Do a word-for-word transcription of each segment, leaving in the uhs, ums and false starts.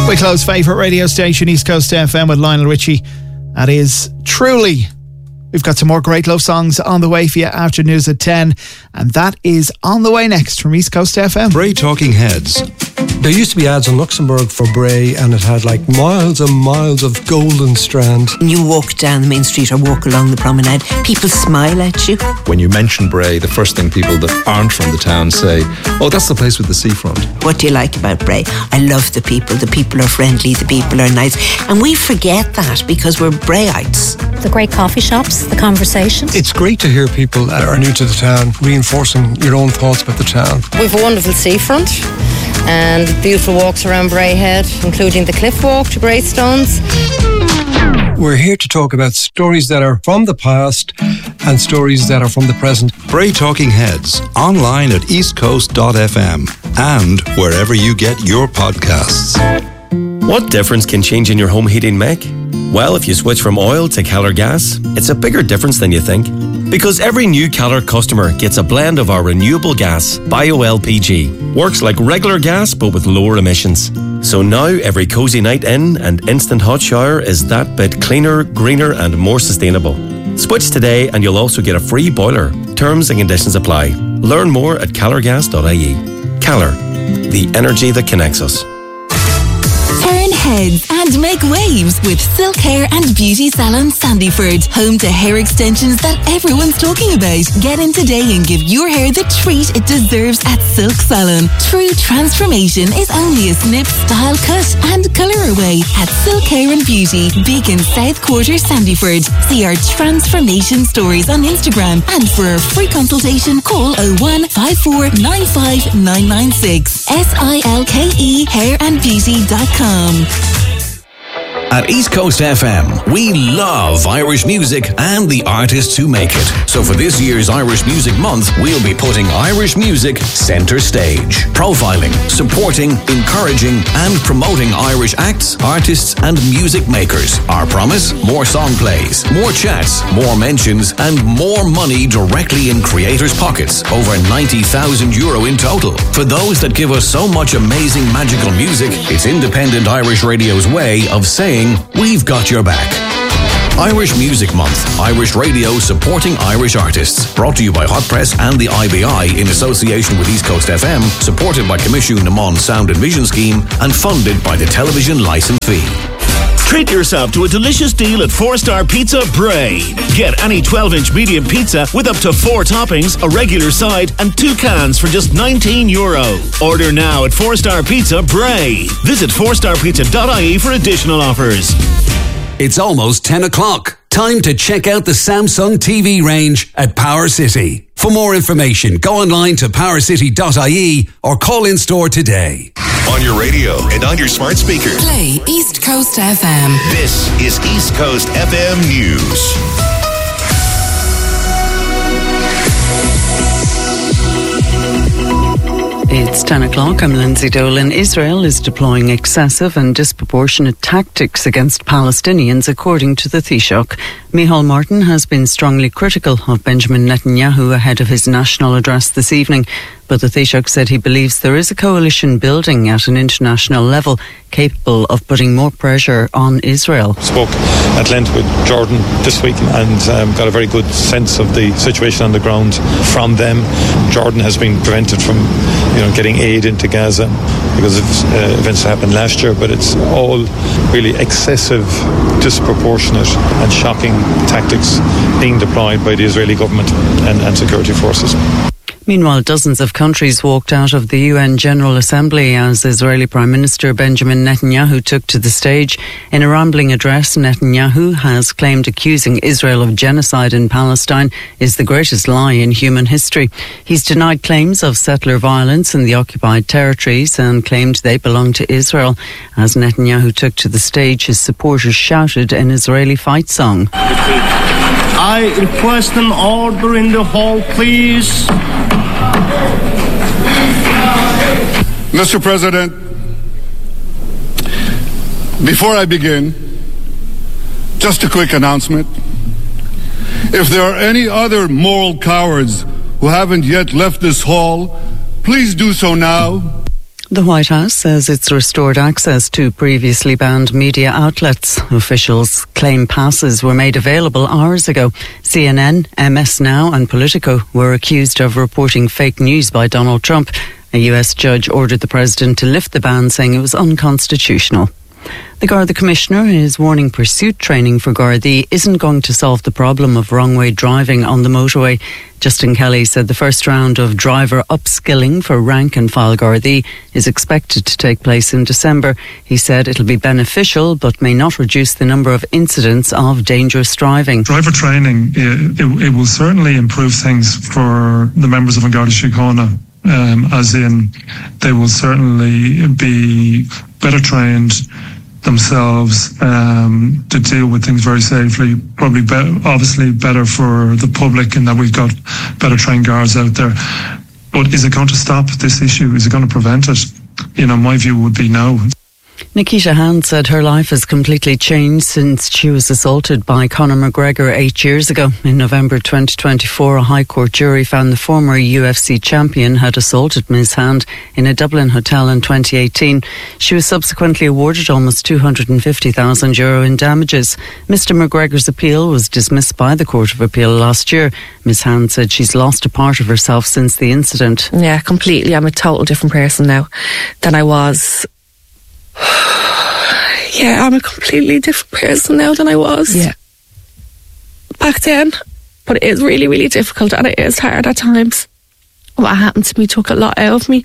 Wicklow's favourite radio station, East Coast F M, with Lionel Richie. That is truly. We've got some more great love songs on the way for you after news at ten, and that is on the way next from East Coast F M. Bray Talking Heads. There used to be ads in Luxembourg for Bray, and it had like miles and miles of golden strand. When you walk down the main street or walk along the promenade, people smile at you. When you mention Bray, the first thing people that aren't from the town say, oh, that's the place with the seafront. What do you like about Bray? I love the people. The people are friendly, the people are nice. And we forget that because we're Brayites. The great coffee shops, the conversations. It's great to hear people that are new to the town reinforcing your own thoughts about the town. We've a wonderful seafront and beautiful walks around Bray Head, including the cliff walk to Greystones. We're here to talk about stories that are from the past and stories that are from the present. Bray Talking Heads, online at east coast dot f m and wherever you get your podcasts. What difference can changing your home heating make? Well, if you switch from oil to Keller Gas, it's a bigger difference than you think. Because every new Keller customer gets a blend of our renewable gas, Bio L P G. Works like regular gas, but with lower emissions. So now every cosy night in and instant hot shower is that bit cleaner, greener and more sustainable. Switch today and you'll also get a free boiler. Terms and conditions apply. Learn more at keller gas dot I E. Keller, the energy that connects us. Turn heads and make waves with Silk Hair and Beauty Salon Sandyford, home to hair extensions that everyone's talking about. Get in today and give your hair the treat it deserves at Silk Salon. True transformation is only a snip, style, cut and colour away at Silk Hair and Beauty, Beacon South Quarter, Sandyford. See our transformation stories on Instagram, and for a free consultation call oh one five four nine five nine nine six. S I L K E hair and beauty dot com. At East Coast F M, we love Irish music and the artists who make it. So for this year's Irish Music Month, we'll be putting Irish music centre stage. Profiling, supporting, encouraging and promoting Irish acts, artists and music makers. Our promise? More song plays, more chats, more mentions and more money directly in creators' pockets. Over ninety thousand euro in total. For those that give us so much amazing magical music, it's Independent Irish Radio's way of saying we've got your back. Irish Music Month. Irish Radio supporting Irish artists. Brought to you by Hot Press and the I B I in association with East Coast F M, supported by Commission na Mon Sound and Vision Scheme and funded by the television licence fee. Treat yourself to a delicious deal at Four Star Pizza Bray. Get any twelve inch medium pizza with up to four toppings, a regular side and two cans for just nineteen euro. Order now at Four Star Pizza Bray. Visit four star pizza dot I E for additional offers. It's almost ten o'clock. Time to check out the Samsung T V range at Power City. For more information, go online to power city dot I E or call in store today. On your radio and on your smart speaker. Play East Coast F M. This is East Coast F M News. It's ten o'clock. I'm Lindsay Dolan. Israel is deploying excessive and disproportionate tactics against Palestinians, according to the Taoiseach. Micheál Martin has been strongly critical of Benjamin Netanyahu ahead of his national address this evening. But the Taoiseach said he believes there is a coalition building at an international level capable of putting more pressure on Israel. Spoke at length with Jordan this week and um, got a very good sense of the situation on the ground from them. Jordan has been prevented from, you know, getting aid into Gaza because of uh, events that happened last year, but it's all really excessive, disproportionate and shocking tactics being deployed by the Israeli government and, and security forces. Meanwhile, dozens of countries walked out of the U N General Assembly as Israeli Prime Minister Benjamin Netanyahu took to the stage. In a rambling address, Netanyahu has claimed accusing Israel of genocide in Palestine is the greatest lie in human history. He's denied claims of settler violence in the occupied territories and claimed they belong to Israel. As Netanyahu took to the stage, his supporters shouted an Israeli fight song. I request an order in the hall, please. Mister President, before I begin, just a quick announcement. If there are any other moral cowards who haven't yet left this hall, please do so now. The White House says it's restored access to previously banned media outlets. Officials claim passes were made available hours ago. C N N, M S Now and Politico were accused of reporting fake news by Donald Trump. A U S judge ordered the president to lift the ban, saying it was unconstitutional. The Garda Commissioner is warning pursuit training for Gardaí isn't going to solve the problem of wrong-way driving on the motorway. Justin Kelly said the first round of driver upskilling for rank and file Gardaí is expected to take place in December. He said it'll be beneficial but may not reduce the number of incidents of dangerous driving. Driver training, it, it, it will certainly improve things for the members of An Garda Síochána. Um, as in, they will certainly be better trained themselves um, to deal with things very safely. Probably, be- obviously, better for the public in that we've got better trained guards out there. But is it going to stop this issue? Is it going to prevent it? You know, my view would be no. Nikita Hand said her life has completely changed since she was assaulted by Conor McGregor eight years ago. In November twenty twenty-four, a High Court jury found the former U F C champion had assaulted Miz Hand in a Dublin hotel in twenty eighteen. She was subsequently awarded almost two hundred fifty thousand euro in damages. Mister McGregor's appeal was dismissed by the Court of Appeal last year. Miz Hand said she's lost a part of herself since the incident. Yeah, completely. I'm a total different person now than I was. Yeah, I'm a completely different person now than I was yeah. back then. But it is really, really difficult and it is hard at times. What happened to me took a lot out of me.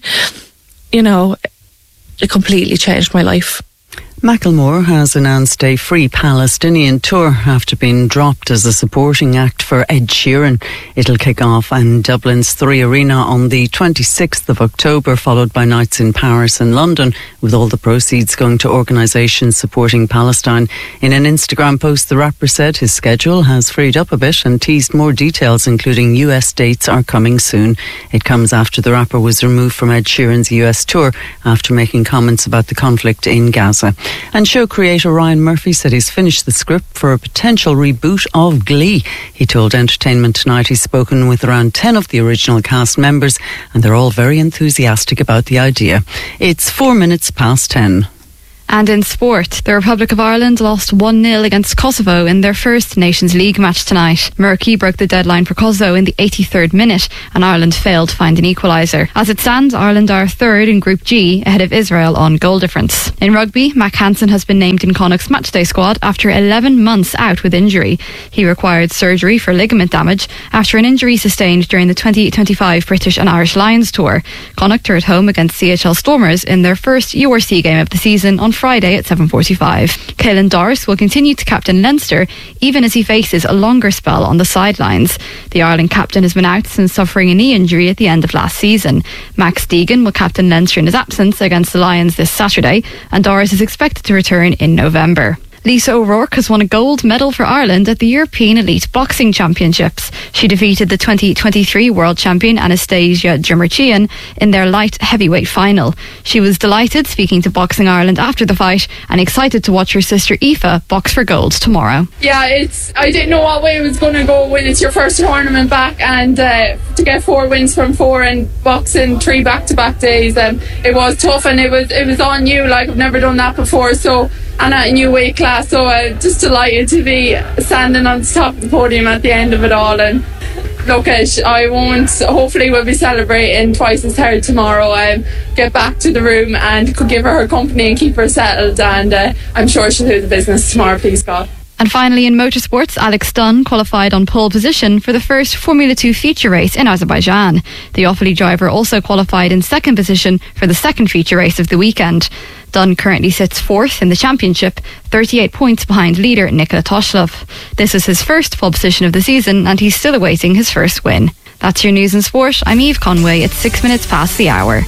You know, it completely changed my life. Macklemore has announced a free Palestinian tour after being dropped as a supporting act for Ed Sheeran. It'll kick off in Dublin's Three Arena on the twenty-sixth of October, followed by nights in Paris and London, with all the proceeds going to organisations supporting Palestine. In an Instagram post, the rapper said his schedule has freed up a bit and teased more details, including U S dates are coming soon. It comes after the rapper was removed from Ed Sheeran's U S tour after making comments about the conflict in Gaza. And show creator Ryan Murphy said he's finished the script for a potential reboot of Glee. He told Entertainment Tonight he's spoken with around ten of the original cast members and they're all very enthusiastic about the idea. It's four minutes past ten. And in sport, the Republic of Ireland lost one nil against Kosovo in their first Nations League match tonight. Murky broke the deadline for Kosovo in the eighty-third minute and Ireland failed to find an equaliser. As it stands, Ireland are third in Group G ahead of Israel on goal difference. In rugby, Mac Hansen has been named in Connacht's matchday squad after eleven months out with injury. He required surgery for ligament damage after an injury sustained during the twenty twenty-five British and Irish Lions tour. Connacht are at home against C H L Stormers in their first U R C game of the season on Friday at seven forty-five. Caelan Doris will continue to captain Leinster even as he faces a longer spell on the sidelines. The Ireland captain has been out since suffering a knee injury at the end of last season. Max Deegan will captain Leinster in his absence against the Lions this Saturday, and Doris is expected to return in November. Lisa O'Rourke has won a gold medal for Ireland at the European Elite Boxing Championships. She defeated the twenty twenty-three world champion Anastasia Djurmarchian in their light heavyweight final. She was delighted speaking to Boxing Ireland after the fight and excited to watch her sister Aoife box for gold tomorrow. Yeah, it's I didn't know what way it was going to go when it's your first tournament back, and uh, to get four wins from four and boxing three back-to-back days, um, it was tough and it was it was on you. Like, I've never done that before, so and at a new weight class, so I'm just delighted to be standing on the top of the podium at the end of it all. And look, I won't, hopefully we'll be celebrating twice as hard tomorrow. Um, get back to the room and could give her her company and keep her settled, and uh, I'm sure she'll do the business tomorrow, please God. And finally, in motorsports, Alex Dunn qualified on pole position for the first Formula two feature race in Azerbaijan. The Offaly driver also qualified in second position for the second feature race of the weekend. Dunn currently sits fourth in the championship, thirty-eight points behind leader Nikola Toshilov. This is his first pole position of the season and he's still awaiting his first win. That's your news and sport. I'm Eve Conway. It's six minutes past the hour.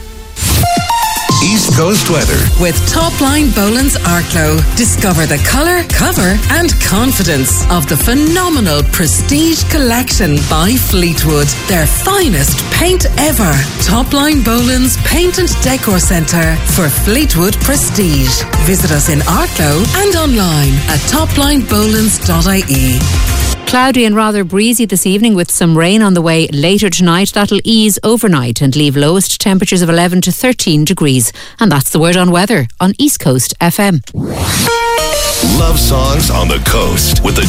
East Coast weather with Topline Boland's Arklow. Discover the colour, cover and confidence of the phenomenal Prestige Collection by Fleetwood. Their finest paint ever. Topline Boland's Paint and Decor Centre for Fleetwood Prestige. Visit us in Arklow and online at topline bolands dot I E. Cloudy and rather breezy this evening with some rain on the way later tonight. That'll ease overnight and leave lowest temperatures of eleven to thirteen degrees. And that's the word on weather on East Coast F M. Love songs on the coast with the